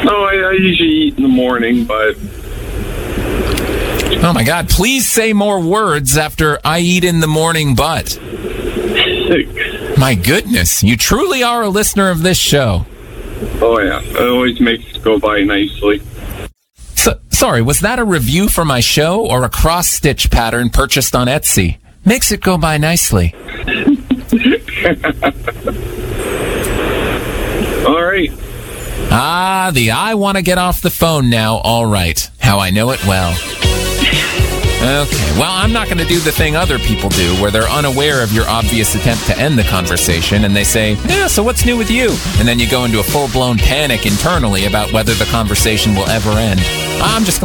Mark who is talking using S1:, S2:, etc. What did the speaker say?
S1: No, I usually eat in the morning, but...
S2: Oh, my God. Please say more words after I eat in the morning, but... My goodness. You truly are a listener of this show.
S1: Oh, yeah. It always makes it go by nicely.
S2: Sorry, was that a review for my show or a cross-stitch pattern purchased on Etsy? Makes it go by nicely.
S1: All right.
S2: Ah, the I want to get off the phone now. All right. How I know it well. Okay, well, I'm not going to do the thing other people do where they're unaware of your obvious attempt to end the conversation and they say, yeah, so what's new with you? And then you go into a full-blown panic internally about whether the conversation will ever end. I'm just going to